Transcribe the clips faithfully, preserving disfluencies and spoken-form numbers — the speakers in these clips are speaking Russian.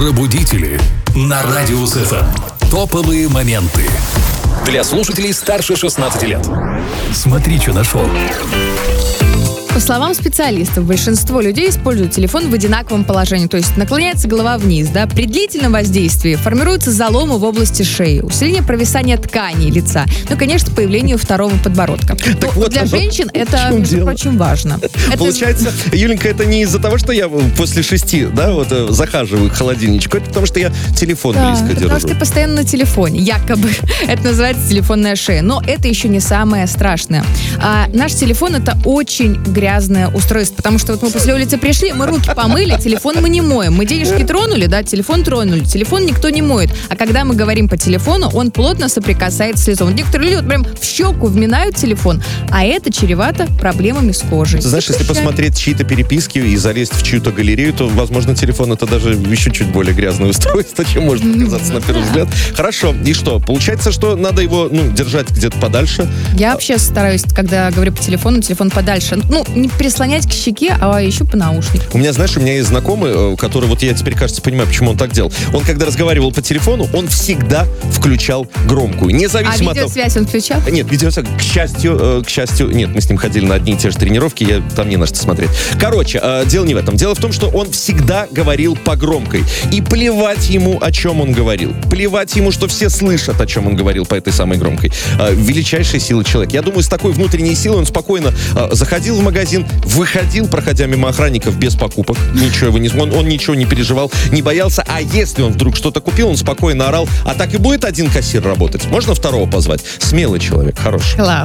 Пробудители на Радио эф эм. Топовые моменты для слушателей старше шестнадцати лет. Смотри, что нашел. По словам специалистов, большинство людей используют телефон в одинаковом положении, то есть наклоняется голова вниз. Да? При длительном воздействии формируются заломы в области шеи, усиление провисания тканей лица, ну, конечно, появление второго подбородка. Так вот, для женщин это, между дело? прочим, важно. Получается, это... Юленька, это не из-за того, что я после шести, да, вот захаживаю к холодильничку, это потому что я телефон да, близко держу. Потому что ты постоянно на телефоне, якобы. Это называется телефонная шея. Но это еще не самое страшное. А, наш телефон — это очень грязное устройство, потому что вот мы после улицы пришли, мы руки помыли, телефон мы не моем. Мы денежки тронули, да, телефон тронули, телефон никто не моет. А когда мы говорим по телефону, он плотно соприкасается с лицом. Вот некоторые люди вот прям в щеку вминают телефон, а это чревато проблемами с кожей. Ты знаешь, если посмотреть чьи-то переписки и залезть в чью-то галерею, то, возможно, телефон — это даже еще чуть более грязное устройство, чем может показаться на первый взгляд. Хорошо, и что? Получается, что надо его, ну, держать где-то подальше? Я вообще стараюсь, когда говорю по телефону, телефон подальше. Ну, не прислонять к щеке, а еще по наушнику. У меня, знаешь, у меня есть знакомый, который, вот я теперь, кажется, понимаю, почему он так делал. Он, когда разговаривал по телефону, он всегда включал громкую. Независимо а видеосвязь от... он включал? Нет, видеосвязь, к счастью, к счастью, нет, мы с ним ходили на одни и те же тренировки, я, там не на что смотреть. Короче, дело не в этом. Дело в том, что он всегда говорил по громкой. И плевать ему, о чем он говорил. Плевать ему, что все слышат, о чем он говорил по этой самой громкой. Величайшая сила человека. Я думаю, с такой внутренней силой он спокойно заходил в магазин, выходил, проходя мимо охранников без покупок. Ничего его не... Он, он ничего не переживал, не боялся. А если он вдруг что-то купил, он спокойно орал. А так и будет один кассир работать. Можно второго позвать? Смелый человек, хороший. Класс.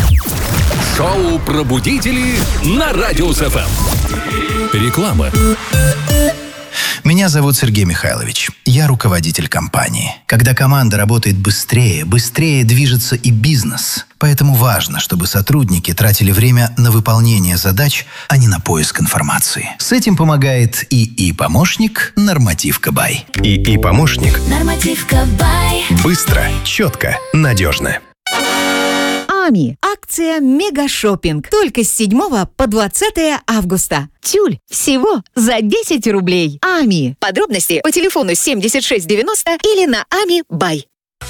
Шоу «Пробудители» на Радио эф эм. Реклама. Меня зовут Сергей Михайлович. Я руководитель компании. Когда команда работает быстрее, быстрее движется и бизнес. Поэтому важно, чтобы сотрудники тратили время на выполнение задач, а не на поиск информации. С этим помогает ИИ-помощник «Нормативка Бай». ИИ-помощник. Нормативка Бай. Быстро, четко, надежно. АМИ. Акция «Мегашоппинг». Только с седьмого по двадцатое августа. Тюль всего за десять рублей. АМИ. Подробности по телефону семьдесят шесть девяносто или на ами бай.